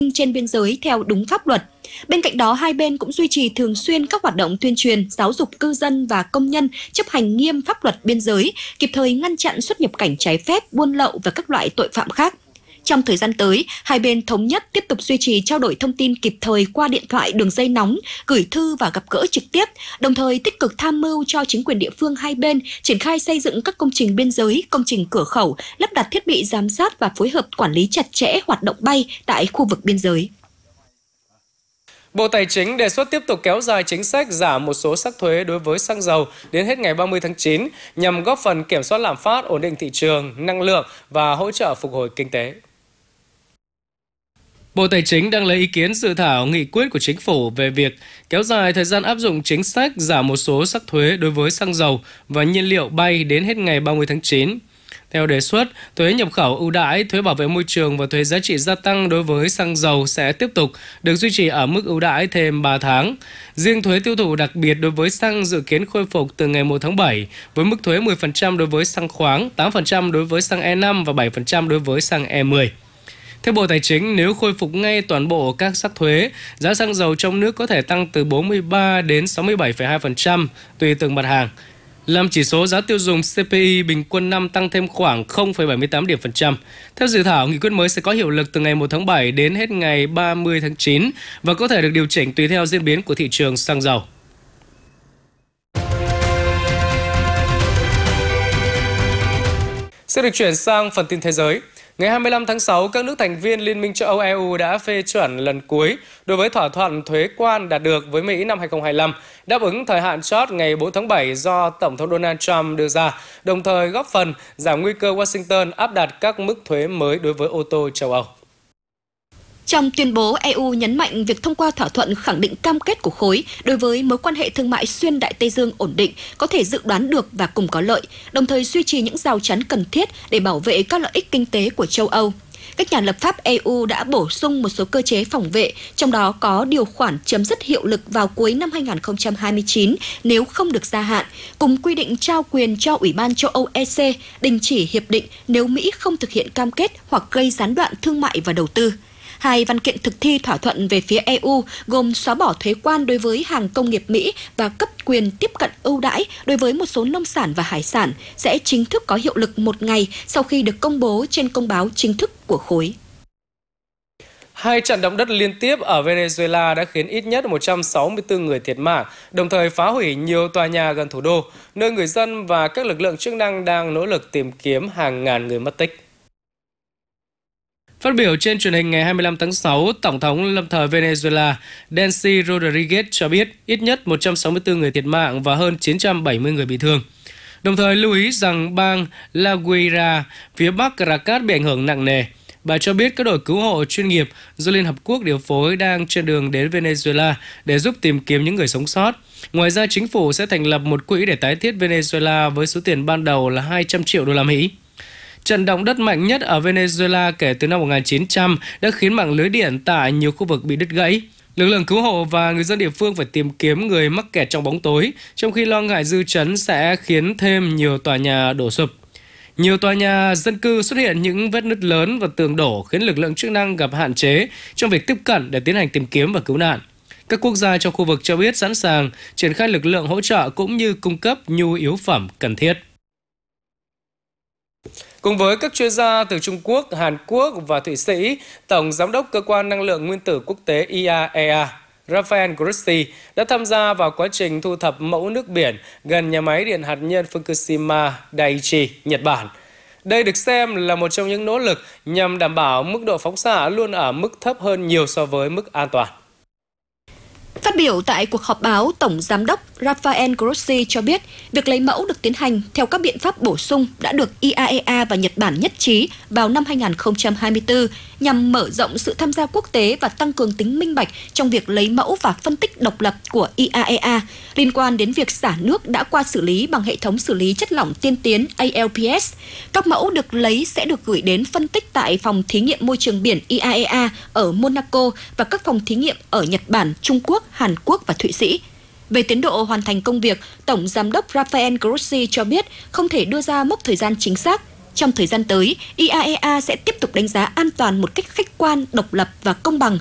trên biên giới theo đúng pháp luật. Bên cạnh đó, hai bên cũng duy trì thường xuyên các hoạt động tuyên truyền, giáo dục cư dân và công nhân chấp hành nghiêm pháp luật biên giới, kịp thời ngăn chặn xuất nhập cảnh trái phép, buôn lậu và các loại tội phạm khác. Trong thời gian tới, hai bên thống nhất tiếp tục duy trì trao đổi thông tin kịp thời qua điện thoại, đường dây nóng, gửi thư và gặp gỡ trực tiếp, đồng thời tích cực tham mưu cho chính quyền địa phương hai bên triển khai xây dựng các công trình biên giới, công trình cửa khẩu, lắp đặt thiết bị giám sát và phối hợp quản lý chặt chẽ hoạt động bay tại khu vực biên giới. Bộ Tài chính đề xuất tiếp tục kéo dài chính sách giảm một số sắc thuế đối với xăng dầu đến hết ngày 30 tháng 9 nhằm góp phần kiểm soát lạm phát, ổn định thị trường, năng lượng và hỗ trợ phục hồi kinh tế. Bộ Tài chính đang lấy ý kiến dự thảo nghị quyết của Chính phủ về việc kéo dài thời gian áp dụng chính sách giảm một số sắc thuế đối với xăng dầu và nhiên liệu bay đến hết ngày 30 tháng 9. Theo đề xuất, thuế nhập khẩu ưu đãi, thuế bảo vệ môi trường và thuế giá trị gia tăng đối với xăng dầu sẽ tiếp tục được duy trì ở mức ưu đãi thêm 3 tháng. Riêng thuế tiêu thụ đặc biệt đối với xăng dự kiến khôi phục từ ngày 1 tháng 7 với mức thuế 10% đối với xăng khoáng, 8% đối với xăng E5 và 7% đối với xăng E10. Theo Bộ Tài chính, nếu khôi phục ngay toàn bộ các sắc thuế, giá xăng dầu trong nước có thể tăng từ 43 đến 67,2% tùy từng mặt hàng. Làm chỉ số giá tiêu dùng CPI bình quân năm tăng thêm khoảng 0,78 điểm phần trăm. Theo dự thảo, nghị quyết mới sẽ có hiệu lực từ ngày 1 tháng 7 đến hết ngày 30 tháng 9 và có thể được điều chỉnh tùy theo diễn biến của thị trường xăng dầu. Sẽ được chuyển sang phần tin thế giới. Ngày 25 tháng 6, các nước thành viên Liên minh châu Âu EU đã phê chuẩn lần cuối đối với thỏa thuận thuế quan đạt được với Mỹ năm 2025, đáp ứng thời hạn chót ngày 4 tháng 7 do Tổng thống Donald Trump đưa ra, đồng thời góp phần giảm nguy cơ Washington áp đặt các mức thuế mới đối với ô tô châu Âu. Trong tuyên bố, EU nhấn mạnh việc thông qua thỏa thuận khẳng định cam kết của khối đối với mối quan hệ thương mại xuyên Đại Tây Dương ổn định, có thể dự đoán được và cùng có lợi, đồng thời duy trì những rào chắn cần thiết để bảo vệ các lợi ích kinh tế của châu Âu. Các nhà lập pháp EU đã bổ sung một số cơ chế phòng vệ, trong đó có điều khoản chấm dứt hiệu lực vào cuối năm 2029 nếu không được gia hạn, cùng quy định trao quyền cho Ủy ban châu Âu EC đình chỉ hiệp định nếu Mỹ không thực hiện cam kết hoặc gây gián đoạn thương mại và đầu tư. Hai văn kiện thực thi thỏa thuận về phía EU gồm xóa bỏ thuế quan đối với hàng công nghiệp Mỹ và cấp quyền tiếp cận ưu đãi đối với một số nông sản và hải sản sẽ chính thức có hiệu lực một ngày sau khi được công bố trên công báo chính thức của khối. Hai trận động đất liên tiếp ở Venezuela đã khiến ít nhất 164 người thiệt mạng, đồng thời phá hủy nhiều tòa nhà gần thủ đô, nơi người dân và các lực lượng chức năng đang nỗ lực tìm kiếm hàng ngàn người mất tích. Phát biểu trên truyền hình ngày 25 tháng 6, Tổng thống lâm thời Venezuela Delcy Rodriguez cho biết ít nhất 164 người thiệt mạng và hơn 970 người bị thương. Đồng thời lưu ý rằng bang La Guaira, phía bắc Caracas bị ảnh hưởng nặng nề. Bà cho biết các đội cứu hộ chuyên nghiệp do Liên Hợp Quốc điều phối đang trên đường đến Venezuela để giúp tìm kiếm những người sống sót. Ngoài ra, chính phủ sẽ thành lập một quỹ để tái thiết Venezuela với số tiền ban đầu là 200 triệu đô la Mỹ. Trận động đất mạnh nhất ở Venezuela kể từ năm 1900 đã khiến mạng lưới điện tại nhiều khu vực bị đứt gãy. Lực lượng cứu hộ và người dân địa phương phải tìm kiếm người mắc kẹt trong bóng tối, trong khi lo ngại dư chấn sẽ khiến thêm nhiều tòa nhà đổ sụp. Nhiều tòa nhà dân cư xuất hiện những vết nứt lớn và tường đổ khiến lực lượng chức năng gặp hạn chế trong việc tiếp cận để tiến hành tìm kiếm và cứu nạn. Các quốc gia trong khu vực cho biết sẵn sàng triển khai lực lượng hỗ trợ cũng như cung cấp nhu yếu phẩm cần thiết. Cùng với các chuyên gia từ Trung Quốc, Hàn Quốc và Thụy Sĩ, Tổng Giám đốc Cơ quan Năng lượng Nguyên tử Quốc tế IAEA, Rafael Grossi, đã tham gia vào quá trình thu thập mẫu nước biển gần nhà máy điện hạt nhân Fukushima Daiichi, Nhật Bản. Đây được xem là một trong những nỗ lực nhằm đảm bảo mức độ phóng xạ luôn ở mức thấp hơn nhiều so với mức an toàn. Phát biểu tại cuộc họp báo, Tổng Giám đốc Rafael Grossi cho biết việc lấy mẫu được tiến hành theo các biện pháp bổ sung đã được IAEA và Nhật Bản nhất trí vào năm 2024 nhằm mở rộng sự tham gia quốc tế và tăng cường tính minh bạch trong việc lấy mẫu và phân tích độc lập của IAEA liên quan đến việc xả nước đã qua xử lý bằng hệ thống xử lý chất lỏng tiên tiến ALPS. Các mẫu được lấy sẽ được gửi đến phân tích tại phòng thí nghiệm môi trường biển IAEA ở Monaco và các phòng thí nghiệm ở Nhật Bản, Trung Quốc, Hàn Quốc và Thụy Sĩ. Về tiến độ hoàn thành công việc, Tổng Giám đốc Rafael Grossi cho biết không thể đưa ra mốc thời gian chính xác. Trong thời gian tới, IAEA sẽ tiếp tục đánh giá an toàn một cách khách quan, độc lập và công bằng